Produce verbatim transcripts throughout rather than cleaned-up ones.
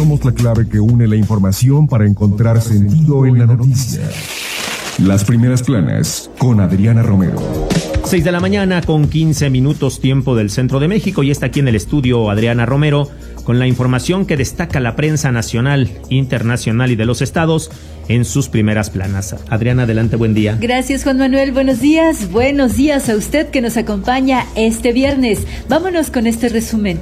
somos la clave que une la información para encontrar sentido en la noticia. Las primeras planas con Adriana Romero. seis de la mañana con quince minutos tiempo del centro de México, y está aquí en el estudio Adriana Romero con la información que destaca la prensa nacional, internacional y de los estados en sus primeras planas. Adriana, adelante, buen día. Gracias, Juan Manuel, buenos días. Buenos días a usted que nos acompaña este viernes. Vámonos con este resumen.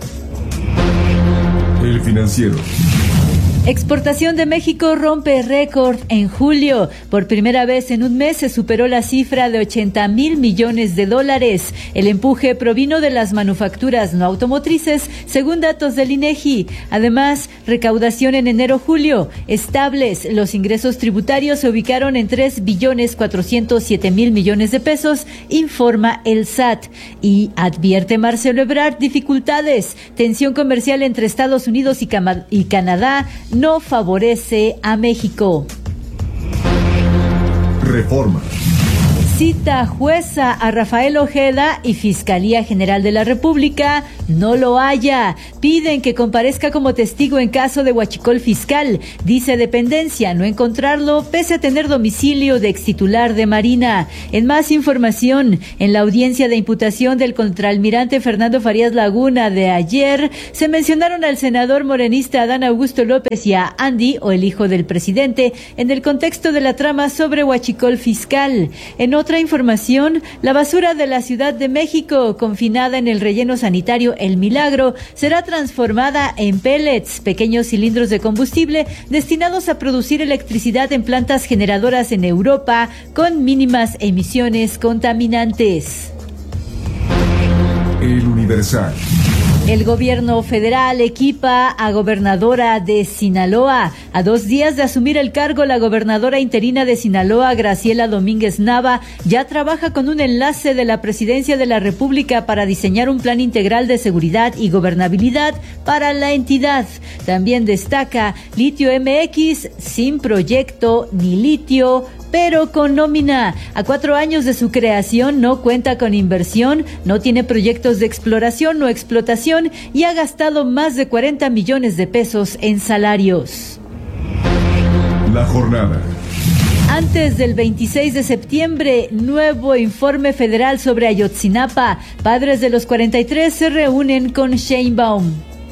El Financiero. Exportación de México rompe récord en julio. Por primera vez en un mes se superó la cifra de ochenta mil millones de dólares. El empuje provino de las manufacturas no automotrices, según datos del INEGI. Además, recaudación en enero-julio estables. Los ingresos tributarios se ubicaron en tres billones cuatrocientos siete mil millones de pesos, informa el S A T. Y advierte Marcelo Ebrard dificultades. Tensión comercial entre Estados Unidos y, Cam- y Canadá no favorece a México. Reforma. Cita jueza a Rafael Ojeda y Fiscalía General de la República no lo haya. Piden que comparezca como testigo en caso de huachicol fiscal. Dice dependencia no encontrarlo pese a tener domicilio de extitular de Marina. En más información, en la audiencia de imputación del contraalmirante Fernando Farías Laguna de ayer, se mencionaron al senador morenista Adán Augusto López y a Andy, o el hijo del presidente, en el contexto de la trama sobre huachicol fiscal. En otra información, la basura de la Ciudad de México, confinada en el relleno sanitario El Milagro, será transformada en pellets, pequeños cilindros de combustible destinados a producir electricidad en plantas generadoras en Europa con mínimas emisiones contaminantes. El Universal. El gobierno federal equipa a gobernadora de Sinaloa. A dos días de asumir el cargo, la gobernadora interina de Sinaloa, Graciela Domínguez Nava, ya trabaja con un enlace de la Presidencia de la República para diseñar un plan integral de seguridad y gobernabilidad para la entidad. También destaca Litio M X, sin proyecto ni litio, pero con nómina. A cuatro años de su creación no cuenta con inversión, no tiene proyectos de exploración o explotación y ha gastado más de cuarenta millones de pesos en salarios. La jornada. Antes del veintiséis de septiembre, nuevo informe federal sobre Ayotzinapa. Padres de los cuarenta y tres se reúnen con Sheinbaum.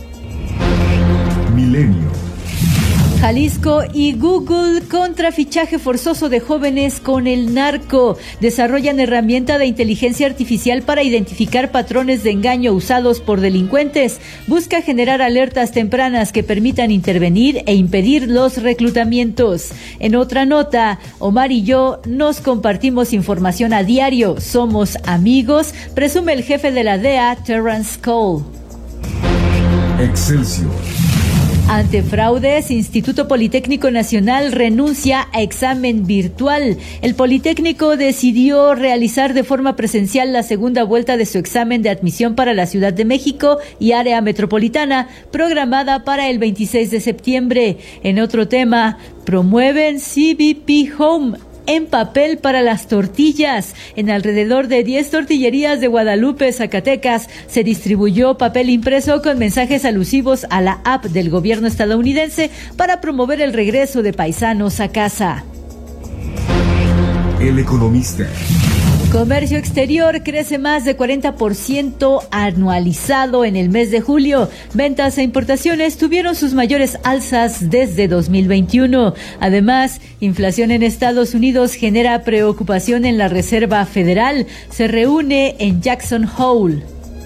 Milenio. Jalisco y Google contra fichaje forzoso de jóvenes con el narco. Desarrollan herramienta de inteligencia artificial para identificar patrones de engaño usados por delincuentes. Busca generar alertas tempranas que permitan intervenir e impedir los reclutamientos. En otra nota, Omar y yo nos compartimos información a diario. Somos amigos, presume el jefe de la D E A, Terrence Cole. Excelsior. Ante fraudes, Instituto Politécnico Nacional renuncia a examen virtual. El Politécnico decidió realizar de forma presencial la segunda vuelta de su examen de admisión para la Ciudad de México y área metropolitana, programada para el veintiséis de septiembre. En otro tema, promueven C B P Home en papel para las tortillas. En alrededor de diez tortillerías de Guadalupe, Zacatecas, se distribuyó papel impreso con mensajes alusivos a la app del gobierno estadounidense para promover el regreso de paisanos a casa. El Economista. Comercio exterior crece más de cuarenta por ciento anualizado en el mes de julio. Ventas e importaciones tuvieron sus mayores alzas desde dos mil veintiuno. Además, inflación en Estados Unidos genera preocupación en la Reserva Federal. Se reúne en Jackson Hole.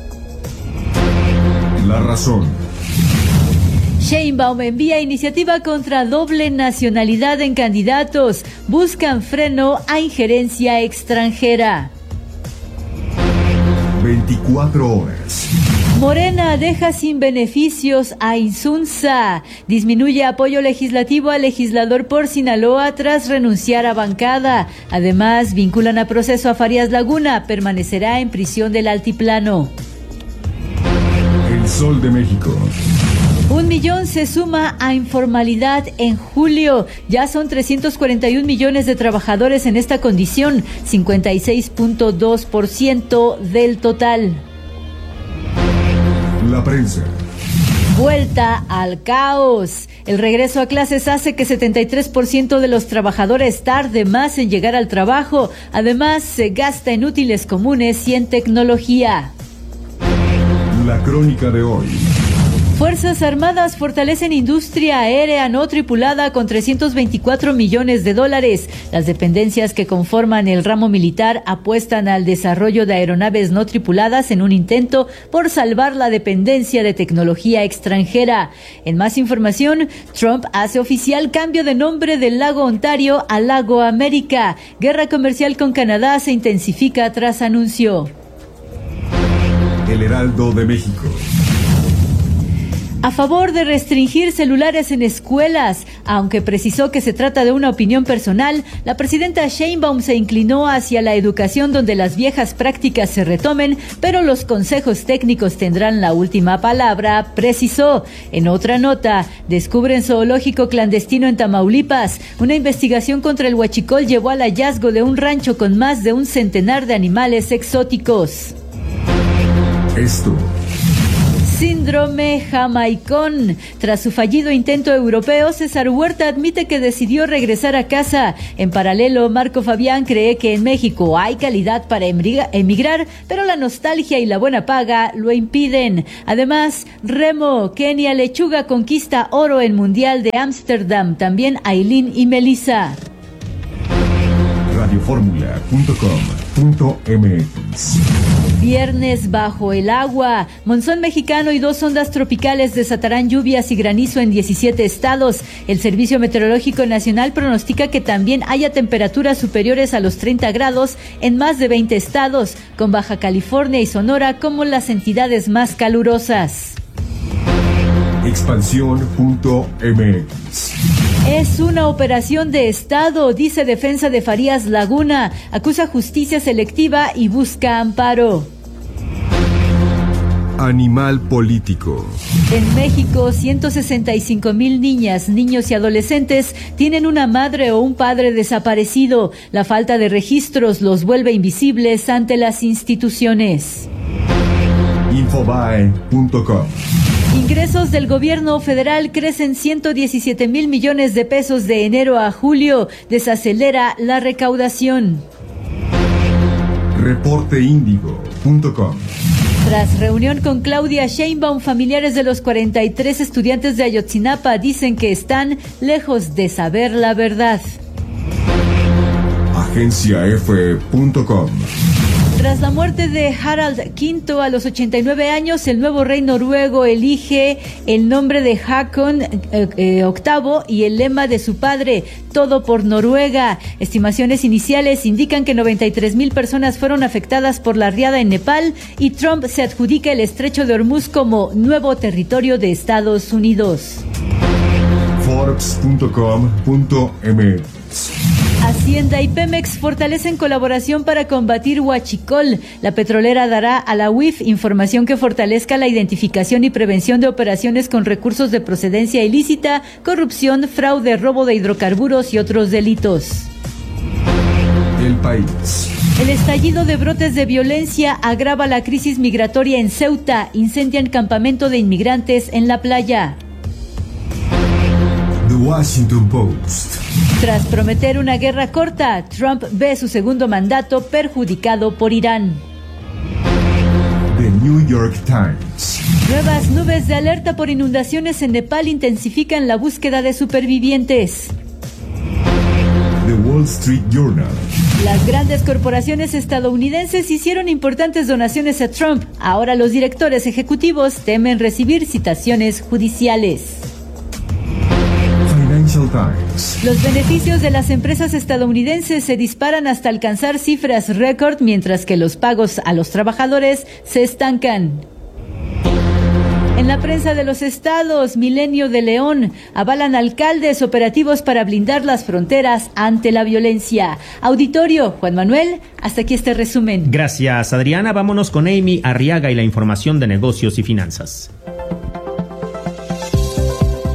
La Razón. Sheinbaum envía iniciativa contra doble nacionalidad en candidatos. Buscan freno a injerencia extranjera. veinticuatro horas. Morena deja sin beneficios a Insunza. Disminuye apoyo legislativo al legislador por Sinaloa tras renunciar a bancada. Además, vinculan a proceso a Farías Laguna. Permanecerá en prisión del Altiplano. El Sol de México. Un millón se suma a informalidad en julio. Ya son trescientos cuarenta y un millones de trabajadores en esta condición, cincuenta y seis punto dos por ciento del total. La prensa. Vuelta al caos. El regreso a clases hace que setenta y tres por ciento de los trabajadores tarde más en llegar al trabajo. Además, se gasta en útiles comunes y en tecnología. La crónica de hoy. Fuerzas Armadas fortalecen industria aérea no tripulada con trescientos veinticuatro millones de dólares. Las dependencias que conforman el ramo militar apuestan al desarrollo de aeronaves no tripuladas en un intento por salvar la dependencia de tecnología extranjera. En más información, Trump hace oficial cambio de nombre del lago Ontario a Lago América. Guerra comercial con Canadá se intensifica tras anuncio. El Heraldo de México. A favor de restringir celulares en escuelas, aunque precisó que se trata de una opinión personal, la presidenta Sheinbaum se inclinó hacia la educación donde las viejas prácticas se retomen, pero los consejos técnicos tendrán la última palabra, precisó. En otra nota, descubren zoológico clandestino en Tamaulipas. Una investigación contra el huachicol llevó al hallazgo de un rancho con más de un centenar de animales exóticos. Esto. Síndrome jamaicón. Tras su fallido intento europeo, César Huerta admite que decidió regresar a casa. En paralelo, Marco Fabián cree que en México hay calidad para emigrar, pero la nostalgia y la buena paga lo impiden. Además, remo, Kenia Lechuga conquista oro en Mundial de Ámsterdam. También Ailín y Melissa. radioformula punto com punto m x. Viernes bajo el agua. Monzón mexicano y dos ondas tropicales desatarán lluvias y granizo en diecisiete estados. El Servicio Meteorológico Nacional pronostica que también haya temperaturas superiores a los treinta grados en más de veinte estados, con Baja California y Sonora como las entidades más calurosas. Expansión punto m x. Es una operación de Estado, dice Defensa de Farías Laguna. Acusa justicia selectiva y busca amparo. Animal político. En México, ciento sesenta y cinco mil niñas, niños y adolescentes tienen una madre o un padre desaparecido. La falta de registros los vuelve invisibles ante las instituciones. Infobae punto com. Ingresos del gobierno federal crecen ciento diecisiete mil millones de pesos de enero a julio. Desacelera la recaudación. Reporte índigo punto com. Tras reunión con Claudia Sheinbaum, familiares de los cuarenta y tres estudiantes de Ayotzinapa dicen que están lejos de saber la verdad. Agencia F punto com. Tras la muerte de Harald quinto a los ochenta y nueve años, el nuevo rey noruego elige el nombre de Haakon eh, eh, octavo y el lema de su padre, todo por Noruega. Estimaciones iniciales indican que noventa y tres mil personas fueron afectadas por la riada en Nepal y Trump se adjudica el estrecho de Hormuz como nuevo territorio de Estados Unidos. Forbes punto com punto m x. Hacienda y Pemex fortalecen colaboración para combatir huachicol. La petrolera dará a la U I F información que fortalezca la identificación y prevención de operaciones con recursos de procedencia ilícita, corrupción, fraude, robo de hidrocarburos y otros delitos. El País. El estallido de brotes de violencia agrava la crisis migratoria en Ceuta. Incendian campamento de inmigrantes en la playa. The Washington Post. Tras prometer una guerra corta, Trump ve su segundo mandato perjudicado por Irán. The New York Times. Nuevas nubes de alerta por inundaciones en Nepal intensifican la búsqueda de supervivientes. The Wall Street Journal. Las grandes corporaciones estadounidenses hicieron importantes donaciones a Trump. Ahora los directores ejecutivos temen recibir citaciones judiciales. Financial Times. Los beneficios de las empresas estadounidenses se disparan hasta alcanzar cifras récord, mientras que los pagos a los trabajadores se estancan. En la prensa de los estados, Milenio de León, avalan alcaldes operativos para blindar las fronteras ante la violencia. Auditorio, Juan Manuel, hasta aquí este resumen. Gracias, Adriana. Vámonos con Amy Arriaga y la información de negocios y finanzas.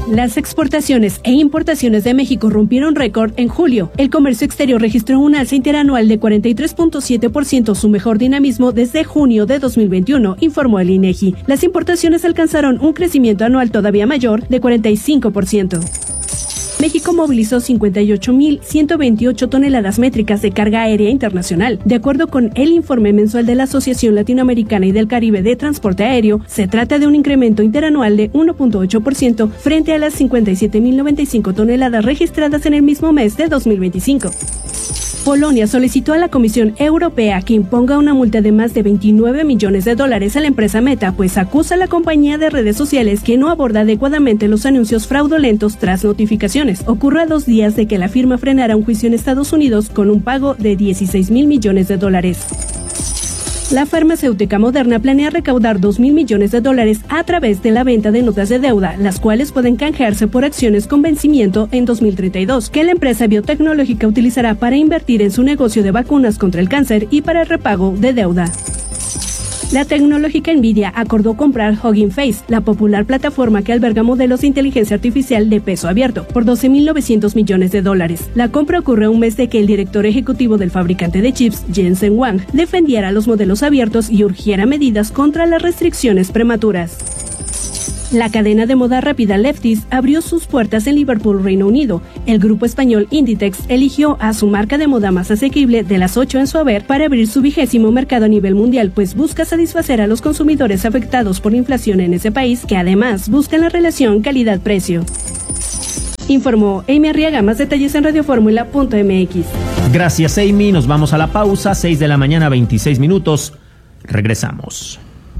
Las exportaciones e importaciones de México rompieron récord en julio. El comercio exterior registró un alza interanual de cuarenta y tres punto siete por ciento, su mejor dinamismo desde junio de dos mil veintiuno, informó el INEGI. Las importaciones alcanzaron un crecimiento anual todavía mayor de cuarenta y cinco por ciento. México movilizó cincuenta y ocho mil ciento veintiocho toneladas métricas de carga aérea internacional. De acuerdo con el informe mensual de la Asociación Latinoamericana y del Caribe de Transporte Aéreo, se trata de un incremento interanual de uno punto ocho por ciento frente a las cincuenta y siete mil noventa y cinco toneladas registradas en el mismo mes de dos mil veinticinco. Polonia solicitó a la Comisión Europea que imponga una multa de más de veintinueve millones de dólares a la empresa Meta, pues acusa a la compañía de redes sociales que no aborda adecuadamente los anuncios fraudulentos tras notificaciones. Ocurre a dos días de que la firma frenara un juicio en Estados Unidos con un pago de dieciséis mil millones de dólares. La farmacéutica Moderna planea recaudar dos mil millones de dólares a través de la venta de notas de deuda, las cuales pueden canjearse por acciones con vencimiento en dos mil treinta y dos, que la empresa biotecnológica utilizará para invertir en su negocio de vacunas contra el cáncer y para el repago de deuda. La tecnológica Nvidia acordó comprar Hugging Face, la popular plataforma que alberga modelos de inteligencia artificial de peso abierto, por doce mil novecientos millones de dólares. La compra ocurre a un mes de que el director ejecutivo del fabricante de chips, Jensen Huang, defendiera los modelos abiertos y urgiera medidas contra las restricciones prematuras. La cadena de moda rápida Lefties abrió sus puertas en Liverpool, Reino Unido. El grupo español Inditex eligió a su marca de moda más asequible de las ocho en su haber para abrir su vigésimo mercado a nivel mundial, pues busca satisfacer a los consumidores afectados por la inflación en ese país, que además buscan la relación calidad-precio. Informó Amy Arriaga. Más detalles en radioformula punto m x. Gracias, Amy. Nos vamos a la pausa. seis de la mañana, veintiséis minutos. Regresamos.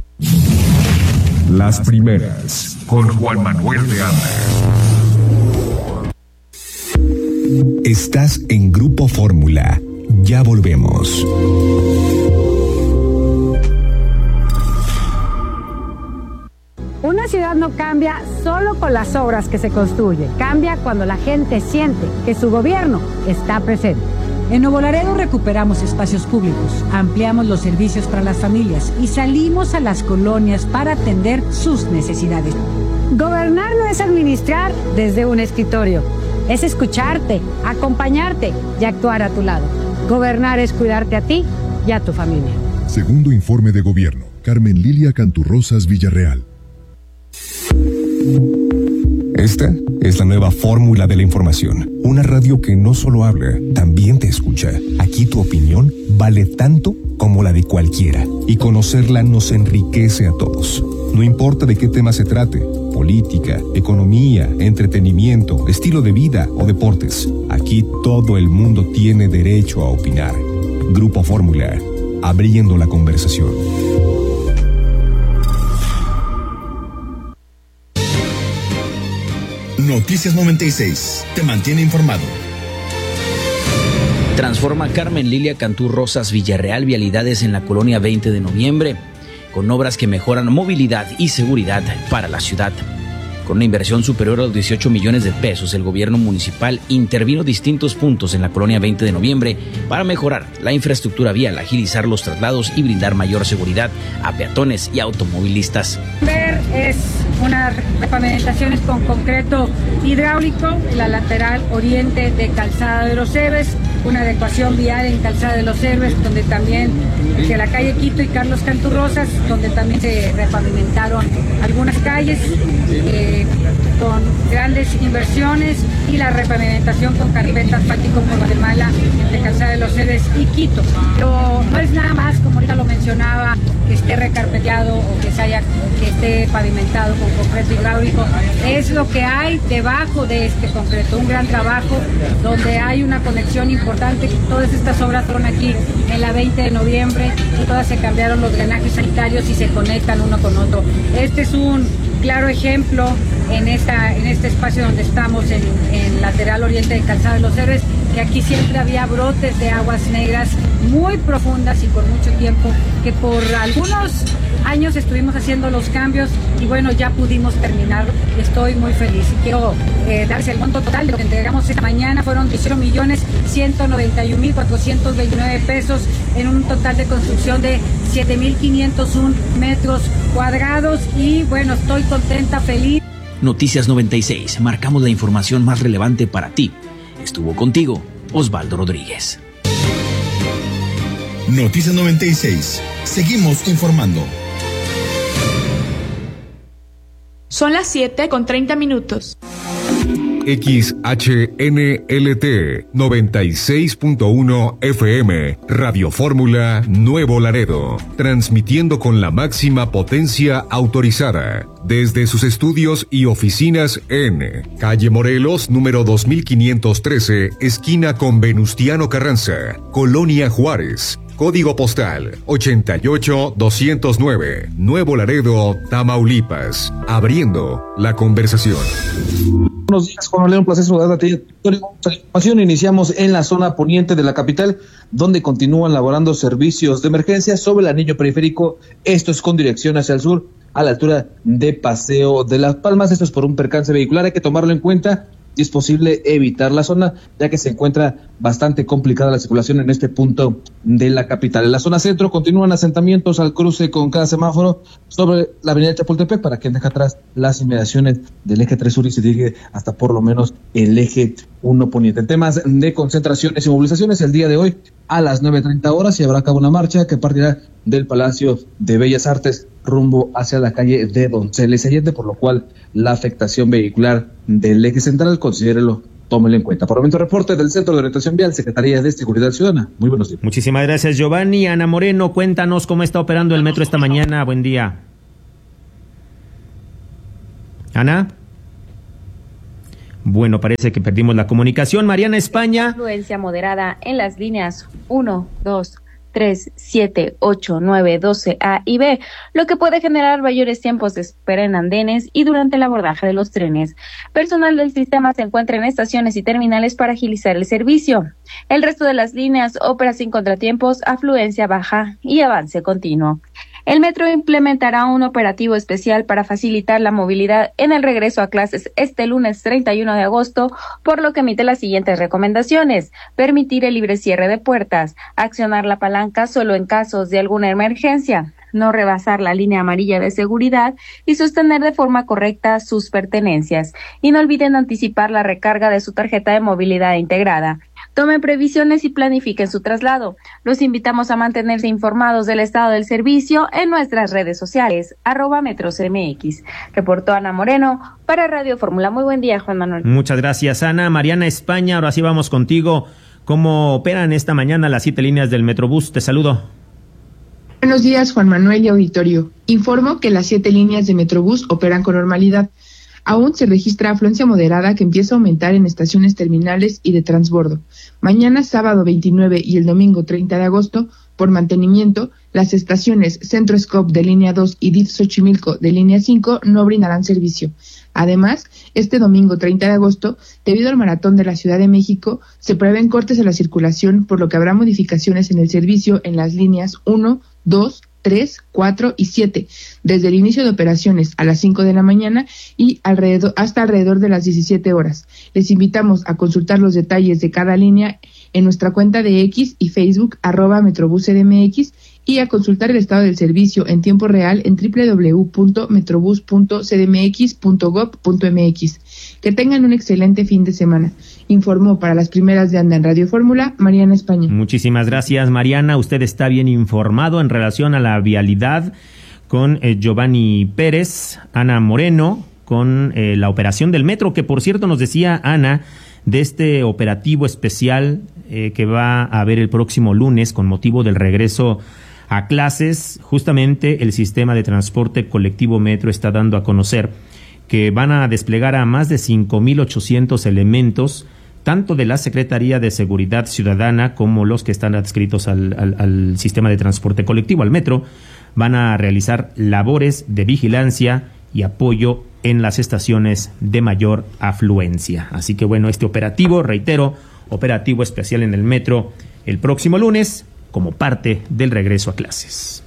Las primeras, con Juan Manuel de Anda. Estás en Grupo Fórmula. Ya volvemos. Una ciudad no cambia solo con las obras que se construyen. Cambia cuando la gente siente que su gobierno está presente. En Nuevo Laredo recuperamos espacios públicos, ampliamos los servicios para las familias y salimos a las colonias para atender sus necesidades. Gobernar no es administrar desde un escritorio, es escucharte, acompañarte y actuar a tu lado. Gobernar es cuidarte a ti y a tu familia. Segundo informe de gobierno, Carmen Lilia Canturrosas Villarreal. Esta es la nueva fórmula de la información. Una radio que no solo habla, también te escucha. Aquí tu opinión vale tanto como la de cualquiera. Y conocerla nos enriquece a todos. No importa de qué tema se trate: política, economía, entretenimiento, estilo de vida o deportes. Aquí todo el mundo tiene derecho a opinar. Grupo Fórmula, abriendo la conversación. Noticias noventa y seis te mantiene informado. Transforma Carmen Lilia Cantú Rosas Villarreal vialidades en la colonia veinte de noviembre, con obras que mejoran movilidad y seguridad para la ciudad. Con una inversión superior a los dieciocho millones de pesos, el gobierno municipal intervino distintos puntos en la colonia veinte de noviembre para mejorar la infraestructura vial, agilizar los traslados y brindar mayor seguridad a peatones y automovilistas. Ver es unas repavimentaciones con concreto hidráulico, la lateral oriente de Calzada de los Héroes, una adecuación vial en Calzada de los Héroes, donde también de la calle Quito y Carlos Canturrosas, donde también se repavimentaron algunas calles eh, con grandes inversiones, y la repavimentación con carpeta asfáltico por Guatemala de Calzada de los Héroes y Quito. Pero no es nada más, como ahorita lo mencionaba, que esté recarpeteado o que se haya que esté pavimentado con concreto hidráulico, es lo que hay debajo de este concreto, un gran trabajo donde hay una conexión importante. Todas estas obras fueron aquí en la veinte de noviembre y todas se cambiaron los drenajes sanitarios y se conectan uno con otro. Este es un claro ejemplo en esta en este espacio donde estamos en, en lateral oriente de Calzada de los Héroes, que aquí siempre había brotes de aguas negras muy profundas y por mucho tiempo, que por algunos años estuvimos haciendo los cambios y bueno, ya pudimos terminar. Estoy muy feliz y quiero eh, darles el monto total de lo que entregamos esta mañana. Fueron dieciocho millones ciento noventa y un mil cuatrocientos veintinueve pesos en un total de construcción de siete mil quinientos uno metros cuadrados y bueno, estoy contenta, feliz. Noticias noventa y seis, marcamos la información más relevante para ti. Estuvo contigo Osvaldo Rodríguez. Noticias noventa y seis, seguimos informando. Son las siete con treinta minutos. X H N L T noventa y seis punto uno F M, Radio Fórmula Nuevo Laredo, transmitiendo con la máxima potencia autorizada desde sus estudios y oficinas en Calle Morelos, número dos mil quinientos trece, esquina con Venustiano Carranza, Colonia Juárez. Código postal ochenta y ocho doscientos nueve, Nuevo Laredo, Tamaulipas. Abriendo la conversación. Buenos días, Juan Manuel, un placer saludar a ti. La información iniciamos en la zona poniente de la capital, donde continúan laborando servicios de emergencia sobre el anillo periférico. Esto es con dirección hacia el sur, a la altura de Paseo de las Palmas. Esto es por un percance vehicular, hay que tomarlo en cuenta. Y es posible evitar la zona, ya que se encuentra bastante complicada la circulación en este punto de la capital. En la zona centro continúan asentamientos al cruce con cada semáforo sobre la avenida Chapultepec, para quien deja atrás las inmediaciones del eje tres sur y se dirige hasta por lo menos el eje uno poniente. En temas de concentraciones y movilizaciones, el día de hoy a las nueve treinta horas se llevará a cabo una marcha que partirá del Palacio de Bellas Artes rumbo hacia la calle de Donceles Allende, por lo cual la afectación vehicular del eje central, considérelo, tómelo en cuenta. Por el momento, reporte del Centro de Orientación Vial, Secretaría de Seguridad Ciudadana. Muy buenos días. Muchísimas gracias, Giovanni. Ana Moreno, cuéntanos cómo está operando el metro esta mañana. Buen día. Ana. Bueno, parece que perdimos la comunicación. Mariana España. Influencia moderada en las líneas uno, dos, tres, siete, ocho, nueve, doce A y B, lo que puede generar mayores tiempos de espera en andenes y durante el abordaje de los trenes. Personal del sistema se encuentra en estaciones y terminales para agilizar el servicio. El resto de las líneas opera sin contratiempos, afluencia baja y avance continuo. El metro implementará un operativo especial para facilitar la movilidad en el regreso a clases este lunes treinta y uno de agosto, por lo que emite las siguientes recomendaciones: permitir el libre cierre de puertas, accionar la palanca solo en casos de alguna emergencia, no rebasar la línea amarilla de seguridad y sostener de forma correcta sus pertenencias. Y no olviden anticipar la recarga de su tarjeta de movilidad integrada. Tomen previsiones y planifiquen su traslado. Los invitamos a mantenerse informados del estado del servicio en nuestras redes sociales, arroba metrosmx. Reportó Ana Moreno para Radio Fórmula. Muy buen día, Juan Manuel. Muchas gracias, Ana. Mariana España, ahora sí vamos contigo. ¿Cómo operan esta mañana las siete líneas del Metrobús? Te saludo. Buenos días, Juan Manuel y auditorio. Informo que las siete líneas de Metrobús operan con normalidad. Aún se registra afluencia moderada que empieza a aumentar en estaciones terminales y de transbordo. Mañana, sábado veintinueve y el domingo treinta de agosto, por mantenimiento, las estaciones Centro Scop de línea dos y D I F Xochimilco de línea cinco no brindarán servicio. Además, este domingo treinta de agosto, debido al maratón de la Ciudad de México, se prevén cortes a la circulación, por lo que habrá modificaciones en el servicio en las líneas uno, dos, tres, cuatro y siete, desde el inicio de operaciones a las cinco de la mañana y alrededor hasta alrededor de las diecisiete horas. Les invitamos a consultar los detalles de cada línea en nuestra cuenta de X y Facebook, arroba Metrobús C D M X, y a consultar el estado del servicio en tiempo real en doble u doble u doble u punto metrobús punto c d m x punto gob punto m x. Que tengan un excelente fin de semana. Informó para las primeras de Anda en Radio Fórmula, Mariana España. Muchísimas gracias, Mariana. Usted está bien informado en relación a la vialidad con eh, Giovanni Pérez, Ana Moreno, con eh, la operación del metro, que por cierto nos decía Ana de este operativo especial eh, que va a haber el próximo lunes con motivo del regreso a clases. Justamente el sistema de transporte colectivo Metro está dando a conocer que van a desplegar a más de cinco mil ochocientos elementos, tanto de la Secretaría de Seguridad Ciudadana como los que están adscritos al, al, al sistema de transporte colectivo, al metro. Van a realizar labores de vigilancia y apoyo en las estaciones de mayor afluencia. Así que bueno, este operativo, reitero, operativo especial en el metro el próximo lunes como parte del regreso a clases.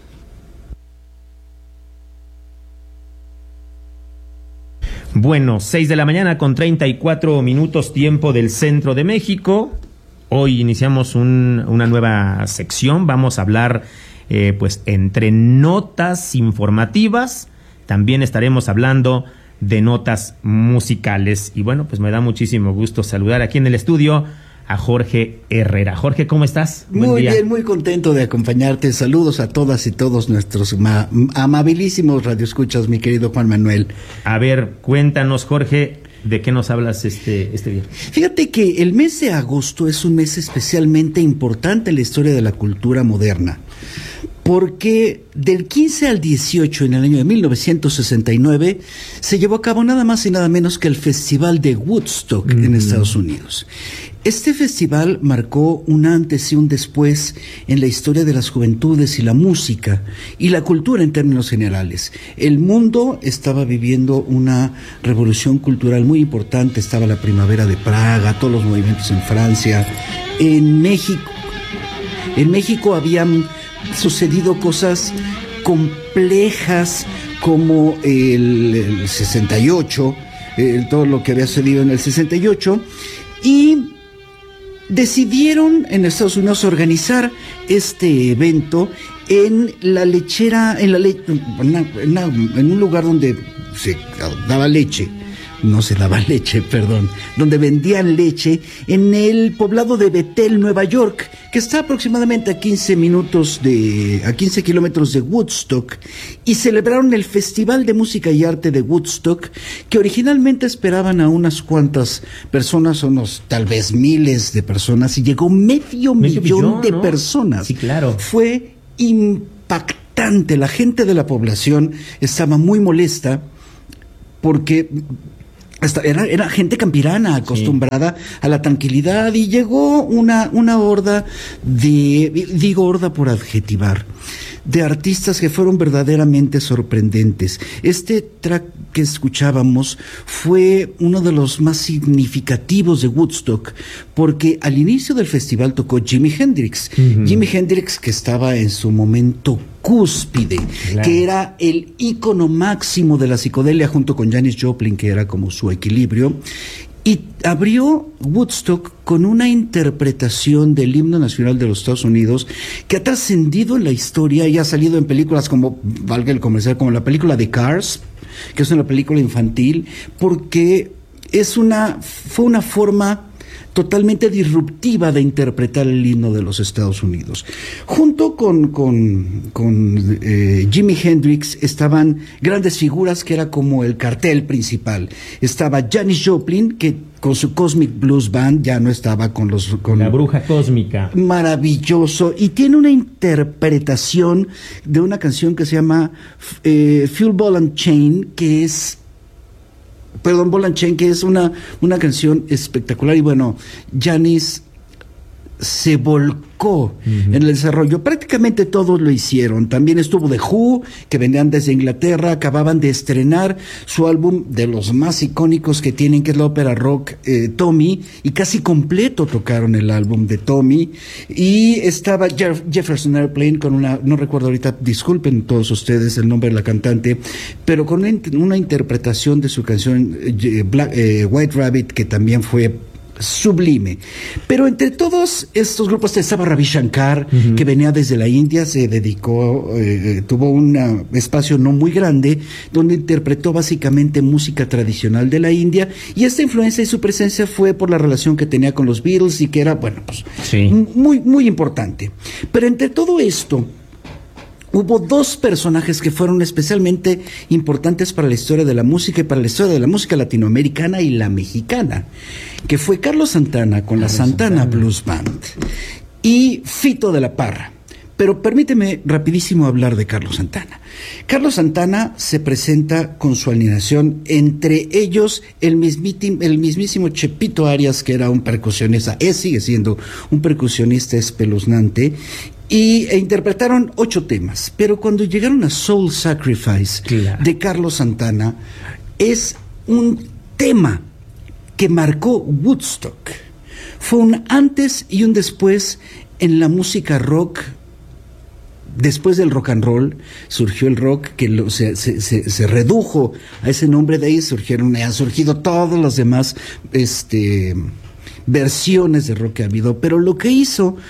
Bueno, seis de la mañana con treinta y cuatro minutos tiempo del centro de México. Hoy iniciamos un, una nueva sección. Vamos a hablar, eh, pues, entre notas informativas. También estaremos hablando de notas musicales. Y bueno, pues me da muchísimo gusto saludar aquí en el estudio a Jorge Herrera. Jorge, ¿cómo estás? Buen muy día. Bien, muy contento de acompañarte. Saludos a todas y todos nuestros ma- amabilísimos radioescuchas, mi querido Juan Manuel. A ver, cuéntanos, Jorge, ¿de qué nos hablas este, este día? Fíjate que el mes de agosto es un mes especialmente importante en la historia de la cultura moderna, porque del quince al dieciocho, en el año de mil novecientos sesenta y nueve, se llevó a cabo nada más y nada menos que el Festival de Woodstock mm. en Estados Unidos. Este festival marcó un antes y un después en la historia de las juventudes y la música y la cultura en términos generales. El mundo estaba viviendo una revolución cultural muy importante. Estaba la primavera de Praga, todos los movimientos en Francia, en México. En México habían sucedido cosas complejas como el, el sesenta y ocho, eh, todo lo que había sucedido en el sesenta y ocho, y decidieron en Estados Unidos organizar este evento en la lechera, en la le- en, una, en un lugar donde se daba leche. No se daba leche, perdón, donde vendían leche, en el poblado de Bethel, Nueva York, que está aproximadamente a quince minutos de, a quince kilómetros de Woodstock, y celebraron el Festival de Música y Arte de Woodstock, que originalmente esperaban a unas cuantas personas, unos tal vez miles de personas, y llegó medio, medio millón, millón de ¿no? personas. Sí, claro. Fue impactante. La gente de la población estaba muy molesta porque Hasta era, era gente campirana acostumbrada sí. a la tranquilidad, y llegó una, una horda de, digo horda por adjetivar, de artistas que fueron verdaderamente sorprendentes. Este track que escuchábamos fue uno de los más significativos de Woodstock, porque al inicio del festival tocó Jimi Hendrix. Uh-huh. Jimi Hendrix, que estaba en su momento cúspide, claro. que era el ícono máximo de la psicodelia, junto con Janis Joplin, que era como su equilibrio, y abrió Woodstock con una interpretación del himno nacional de los Estados Unidos que ha trascendido en la historia y ha salido en películas como, valga el comercial, como la película de Cars, que es una película infantil, porque es una, fue una forma totalmente disruptiva de interpretar el himno de los Estados Unidos. Junto con, con, con eh, Jimi Hendrix estaban grandes figuras que era como el cartel principal. Estaba Janis Joplin, que con su Cosmic Blues Band ya no estaba con los... Con la bruja cósmica. Maravilloso. Y tiene una interpretación de una canción que se llama eh, Fuel Ball and Chain, que es... Perdón, Ball and Chain, que es una, una canción espectacular. Y bueno, Janis se volcó uh-huh. en el desarrollo. Prácticamente todos lo hicieron. También estuvo The Who, que venían desde Inglaterra, acababan de estrenar su álbum de los más icónicos que tienen, que es la ópera rock eh, Tommy, y casi completo tocaron el álbum de Tommy. Y estaba Jeff- Jefferson Airplane con una, no recuerdo ahorita, disculpen todos ustedes el nombre de la cantante, pero con una, una interpretación de su canción eh, Black, eh, White Rabbit, que también fue sublime. Pero entre todos estos grupos estaba Ravi Shankar, uh-huh. que venía desde la India, se dedicó, eh, tuvo un espacio no muy grande, donde interpretó básicamente música tradicional de la India, y esta influencia y su presencia fue por la relación que tenía con los Beatles, y que era, bueno, pues sí. muy, muy importante. Pero entre todo esto, hubo dos personajes que fueron especialmente importantes para la historia de la música y para la historia de la música latinoamericana y la mexicana, que fue Carlos Santana con Carlos la Santana, Santana Blues Band y Fito de la Parra. Pero permíteme rapidísimo hablar de Carlos Santana. Carlos Santana se presenta con su alineación, entre ellos el, mismiti, el mismísimo Chepito Arias, que era un percusionista, es, sigue siendo un percusionista espeluznante, y e interpretaron ocho temas. Pero cuando llegaron a Soul Sacrifice, claro. de Carlos Santana, es un tema que marcó Woodstock. Fue un antes y un después en la música rock. Después del rock and roll surgió el rock, que lo, se, se, se, se redujo a ese nombre. De ahí surgieron, han surgido todas las demás este, versiones de rock que ha habido. Pero lo que hizo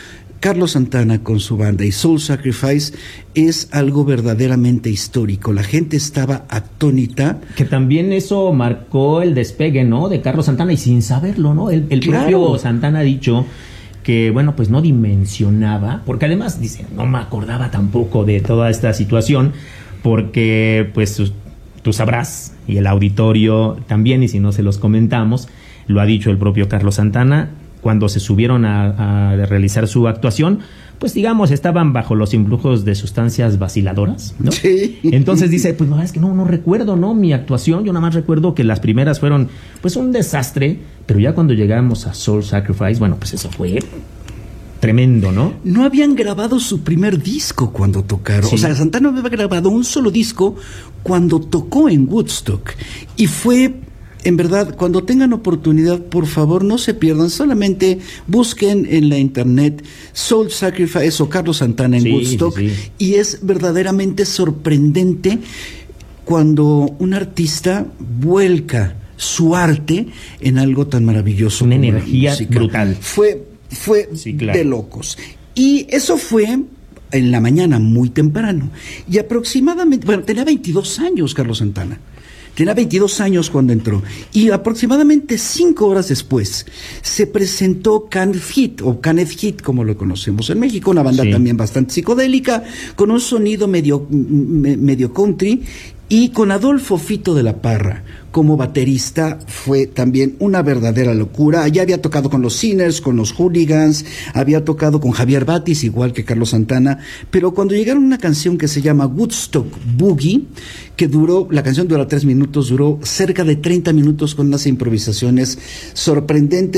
Carlos Santana con su banda y Soul Sacrifice es algo verdaderamente histórico. La gente estaba atónita. Que también eso marcó el despegue, ¿no?, de Carlos Santana, y sin saberlo, ¿no? El, el Claro. propio Santana ha dicho que, bueno, pues no dimensionaba, porque además dice, no me acordaba tampoco de toda esta situación, porque pues tú sabrás, y el auditorio también, y si no se los comentamos, lo ha dicho el propio Carlos Santana, cuando se subieron a, a realizar su actuación, pues digamos, estaban bajo los influjos de sustancias vaciladoras, ¿no? Sí. Entonces dice, pues no, es que no, no recuerdo, ¿no?, mi actuación, yo nada más recuerdo que las primeras fueron, pues, un desastre, pero ya cuando llegamos a Soul Sacrifice, bueno, pues eso fue tremendo, ¿no? No habían grabado su primer disco cuando tocaron. Sí. O sea, Santana no había grabado un solo disco cuando tocó en Woodstock. Y fue, en verdad, cuando tengan oportunidad, por favor, no se pierdan. Solamente busquen en la internet Soul Sacrifice o Carlos Santana en Sí, Woodstock. sí, sí. Y es verdaderamente sorprendente cuando un artista vuelca su arte en algo tan maravilloso. Una como la energía música. brutal. Fue, fue Sí, claro. de locos. Y eso fue en la mañana, muy temprano. Y aproximadamente, bueno, tenía veintidós años Carlos Santana. Tenía veintidós años cuando entró. Y aproximadamente cinco horas después se presentó Kenneth Heat, o Kenneth Heat, como lo conocemos en México, una banda Sí. también bastante psicodélica, con un sonido medio, me- medio country, y con Adolfo Fito de la Parra como baterista. Fue también una verdadera locura. Ya había tocado con los Sinners, con los Hooligans, había tocado con Javier Batis, igual que Carlos Santana, pero cuando llegaron a una canción que se llama Woodstock Boogie, que duró, la canción dura tres minutos, duró cerca de treinta minutos con unas improvisaciones sorprendentes.